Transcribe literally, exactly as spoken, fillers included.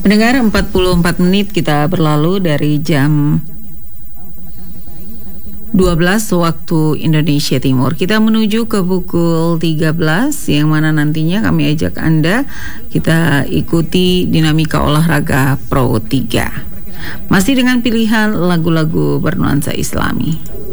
Pendengar, empat puluh empat menit kita berlalu dari jam dua belas waktu Indonesia Timur. Kita menuju ke pukul tiga belas yang mana nantinya kami ajak Anda kita ikuti dinamika olahraga Pro tiga. Masih dengan pilihan lagu-lagu bernuansa Islami.